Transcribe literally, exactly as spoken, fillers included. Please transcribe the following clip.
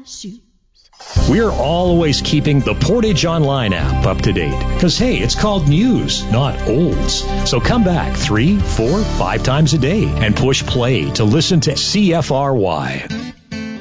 my shoes. We're always keeping the Portage Online app up to date. Because, hey, it's called news, not olds. So come back three, four, five times a day and push play to listen to C F R Y.